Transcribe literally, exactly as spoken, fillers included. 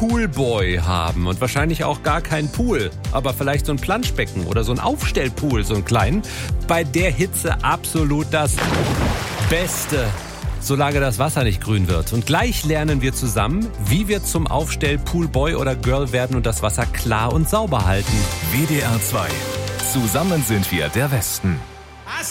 Poolboy haben und wahrscheinlich auch gar keinen Pool, aber vielleicht so ein Planschbecken oder so ein Aufstellpool, so einen kleinen. Bei der Hitze absolut das Beste, solange das Wasser nicht grün wird. Und gleich lernen wir zusammen, wie wir zum Aufstell-Poolboy oder Girl werden und das Wasser klar und sauber halten. W D R zwei. Zusammen sind wir der Westen.